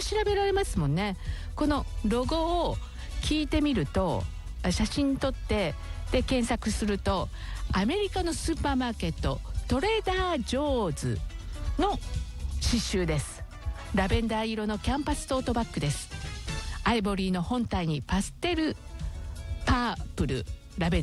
調べられますもんね。このロゴを聞いてみると、写真撮ってで検索すると、アメリカのスーパーマーケットトレーダー・ジョーズの刺繍です。ラベンダー色のキャンパストートバッグです。アイボリーの本体にパステルパープルラベンダー